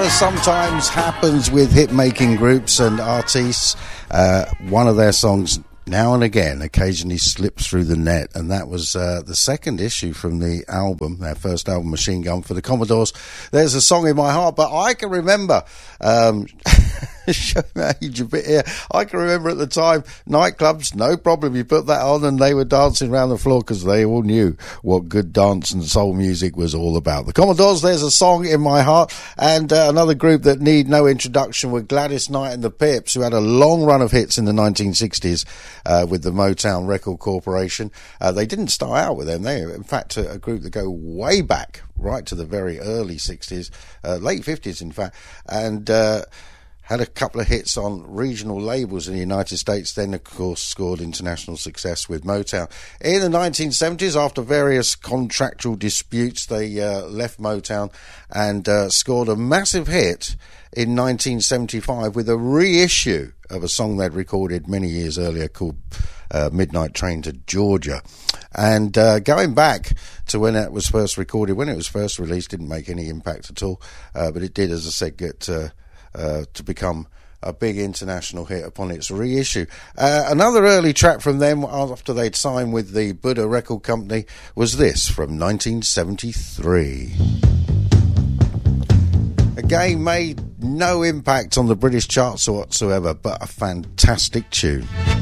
Sometimes happens with hit-making groups and artists. One of their songs now and again occasionally slips through the net, and that was the second issue from the album, their first album, Machine Gun, for the Commodores. There's a Song in My Heart, but I can remember show my age a bit here. I can remember at the time, nightclubs, no problem, you put that on and they were dancing around the floor because they all knew what good dance and soul music was all about. The Commodores, There's a Song in My Heart. And another group that need no introduction were Gladys Knight and the Pips, who had a long run of hits in the 1960s with the Motown Record Corporation. They didn't start out with them. They, in fact, a group that go way back, right to the very early 60s, late 50s, in fact, and had a couple of hits on regional labels in the United States, then, of course, scored international success with Motown. In the 1970s, after various contractual disputes, they left Motown and scored a massive hit in 1975 with a reissue of a song they'd recorded many years earlier called Midnight Train to Georgia. And going back to when it was first recorded, when it was first released, didn't make any impact at all, but it did, as I said, get to become a big international hit upon its reissue. Another early track from them, after they'd signed with the Buddha Record Company, was this from 1973. Again, made no impact on the British charts whatsoever, but a fantastic tune.